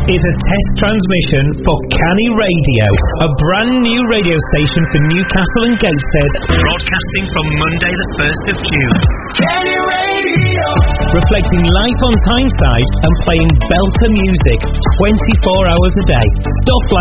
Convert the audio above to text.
is a test transmission for Canny Radio, a brand new radio station for Newcastle and Gateshead, broadcasting from Monday the 1st of June. Canny Radio! Reflecting life on Tyneside and playing belter music 24 hours a day. Stuff like